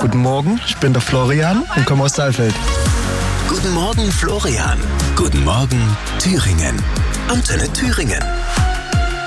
Guten Morgen, ich bin der Florian und komme aus Saalfeld. Guten Morgen Florian. Guten Morgen Thüringen. Antenne Thüringen.